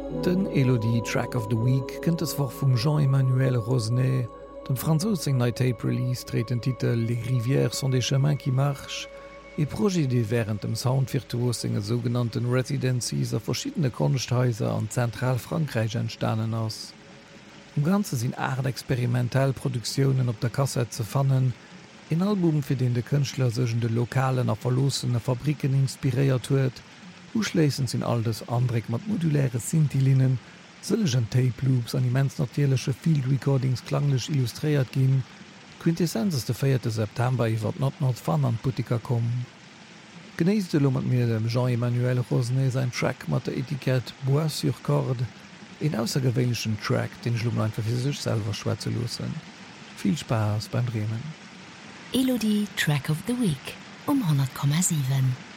Den Elodie Track of the Week kënnt es war vum Jean-Emmanuel Rosnet. Den Franzos eng Night Tape Release dreht den Titel Les Rivières sont des chemins qui marchent, e Projekt déi während dem Soundvirtuos enge sogenannten Residencies a verschiedene Kunsthäuser an Zentralfrankreich entstanden ass. Im Ganze sinn 8 Experimentellproduktionen op der Kassette ze fannen, ein Album fir den de Künstler segen de lokalen a verlosene Fabriken inspiriert huet, uschleessen sinn all des André mat moduläre Sintilinnen, sëllegen Tape Loops an immens natierlesche Field Recordings klanglech illustriert ginn, Quintessenz de 4. September iwwer Not Fan an Putika kom. Genéisiste lo mat mir dem Jean-Emmanuel Rosnet sein Track mat der Etikett Bois sur Corde, en aussergewéinschen Track, den Schlumm einfach fir sech selber schwäze losen. Viel Spaß beim Bremen. Elodie Track of the Week 100,7.